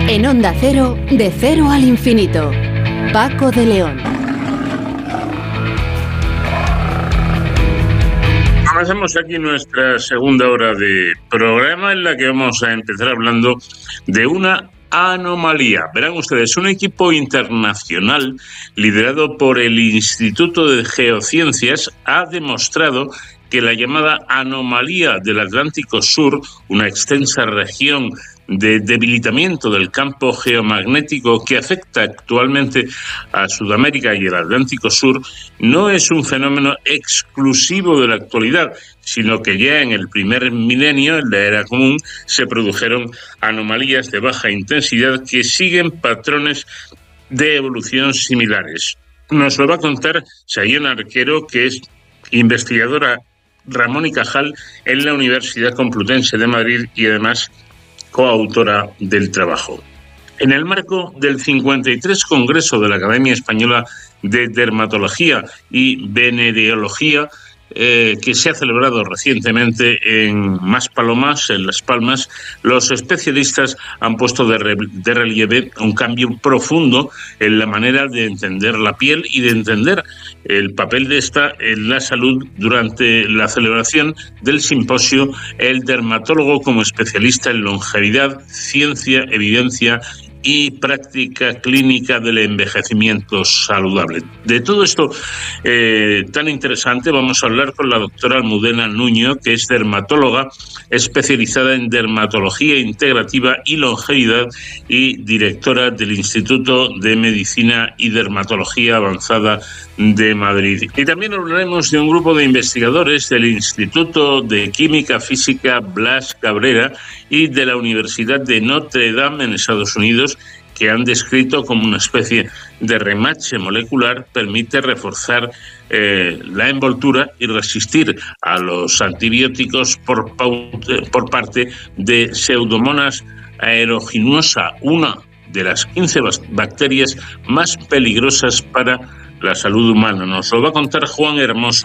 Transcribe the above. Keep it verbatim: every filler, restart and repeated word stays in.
En Onda Cero, de cero al infinito. Paco de León. Comenzamos aquí nuestra segunda hora de programa, en la que vamos a empezar hablando de una anomalía. Verán ustedes, un equipo internacional liderado por el Instituto de Geociencias ha demostrado que la llamada anomalía del Atlántico Sur, una extensa región de debilitamiento del campo geomagnético que afecta actualmente a Sudamérica y el Atlántico Sur, no es un fenómeno exclusivo de la actualidad, sino que ya en el primer milenio, en la era común, se produjeron anomalías de baja intensidad que siguen patrones de evolución similares. Nos lo va a contar Sayona Arquero, que es investigadora Ramón y Cajal en la Universidad Complutense de Madrid y además coautora del trabajo. En el marco del cincuenta y tres Congreso de la Academia Española de Dermatología y Venereología, eh, que se ha celebrado recientemente en Maspalomas, en Las Palmas, los especialistas han puesto de, re, de relieve un cambio profundo en la manera de entender la piel y de entender el papel de esta en la salud durante la celebración del simposio El dermatólogo como especialista en longevidad, ciencia, evidencia y práctica clínica del envejecimiento saludable. De todo esto eh, tan interesante vamos a hablar con la doctora Almudena Nuño, que es dermatóloga especializada en dermatología integrativa y longevidad y directora del Instituto de Medicina y Dermatología Avanzada de Madrid. Y también hablaremos de un grupo de investigadores del Instituto de Química Física Blas Cabrera y de la Universidad de Notre Dame en Estados Unidos, que han descrito como una especie de remache molecular permite reforzar eh, la envoltura y resistir a los antibióticos por, por parte de Pseudomonas aeruginosa, una de las quince bacterias más peligrosas para la salud humana. Nos lo va a contar Juan Hermoso